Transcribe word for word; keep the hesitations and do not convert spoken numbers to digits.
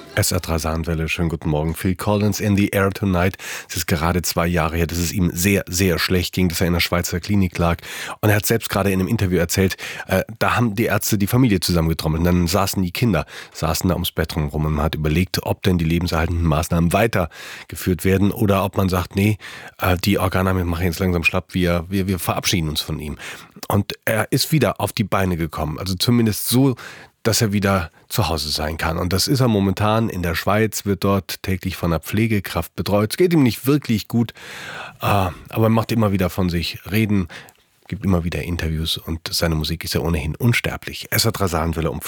S R drei Saarlandwelle, schönen guten Morgen. Phil Collins, In the Air Tonight. Es ist gerade zwei Jahre her, dass es ihm sehr, sehr schlecht ging, dass er in der Schweizer Klinik lag. Und er hat selbst gerade in einem Interview erzählt, äh, da haben die Ärzte die Familie zusammengetrommelt. Und dann saßen die Kinder, saßen da ums Bett rum und man hat überlegt, ob denn die lebenserhaltenden Maßnahmen weitergeführt werden oder ob man sagt, nee, äh, die Organe machen jetzt langsam schlapp, wir, wir, wir verabschieden uns von ihm. Und er ist wieder auf die Beine gekommen. Also zumindest so, dass er wieder zu Hause sein kann. Und das ist er momentan in der Schweiz, wird dort täglich von einer Pflegekraft betreut. Es geht ihm nicht wirklich gut, aber er macht immer wieder von sich reden, gibt immer wieder Interviews und seine Musik ist ja ohnehin unsterblich. S R drei Saarlandwelle um